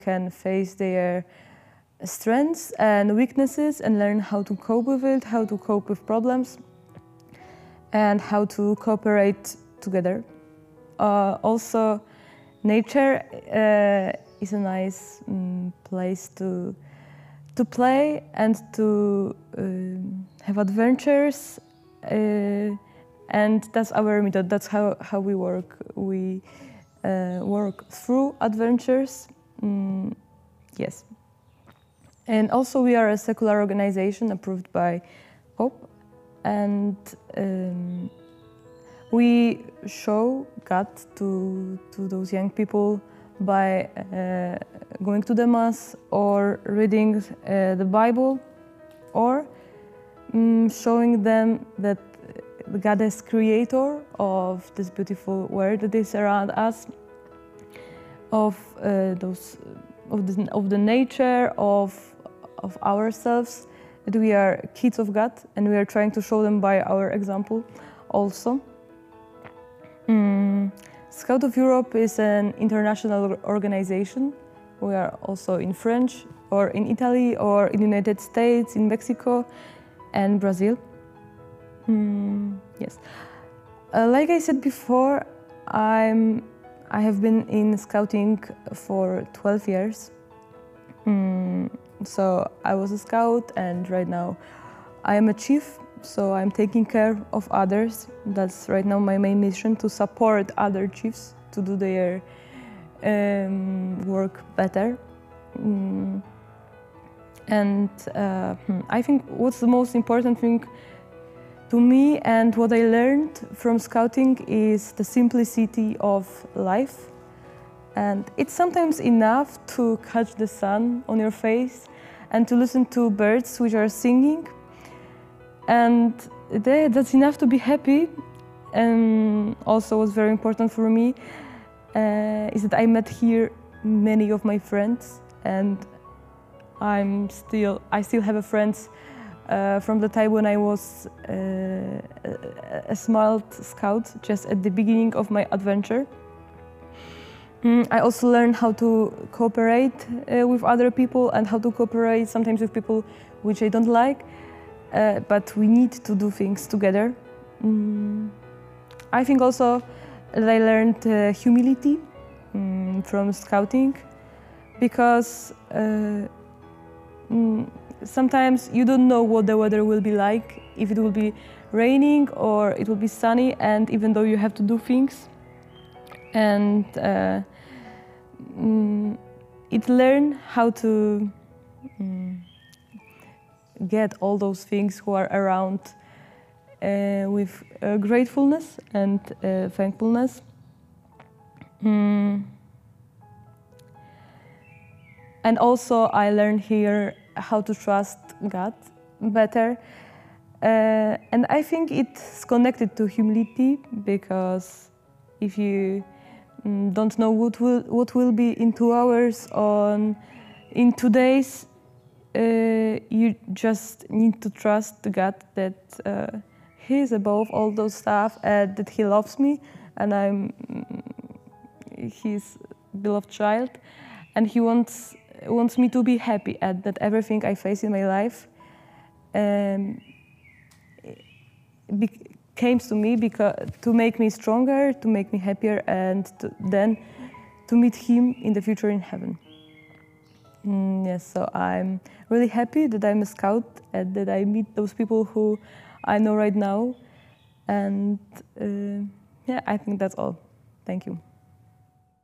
can face their strengths and weaknesses and learn how to cope with it, how to cope with problems, and how to cooperate together. Also, nature is a nice place to play and to have adventures, and that's our method. That's how we work. We work through adventures. Yes. And also we are a secular organization approved by Pope, and we show God to those young people by going to the Mass or reading the Bible, or showing them that God is creator of this beautiful world that is around us, of the nature of ourselves, that we are kids of God, and we are trying to show them by our example also. Scout of Europe is an international organization. We are also in French, or in Italy, or in the United States, in Mexico, and Brazil. Yes. Like I said before, I have been in scouting for 12 years. So I was a scout, and right now I am a chief, so I'm taking care of others. That's right now my main mission, to support other chiefs to do their work better. And I think what's the most important thing to me and what I learned from scouting is the simplicity of life. And it's sometimes enough to catch the sun on your face and to listen to birds which are singing. And that's enough to be happy. And also what's very important for me is that I met here many of my friends, and I still have a friends from the time when I was a small scout, just at the beginning of my adventure. I also learned how to cooperate with other people, and how to cooperate sometimes with people which I don't like, but we need to do things together. I think also that I learned humility from scouting, because sometimes you don't know what the weather will be like, if it will be raining or it will be sunny, and even though you have to do things, and it learn how to get all those things who are around with gratefulness and thankfulness. And also I learned here how to trust God better. And I think it's connected to humility, because if you don't know what will be in 2 hours in 2 days, you just need to trust God that He is above all those stuff, and that He loves me, and I'm His beloved child, and He wants me to be happy, and that everything I face in my life came to me to make me stronger, to make me happier, and then to meet Him in the future in heaven. Yes, so I'm really happy that I'm a scout, and that I meet those people who I know right now. And yeah, I think that's all. Thank you.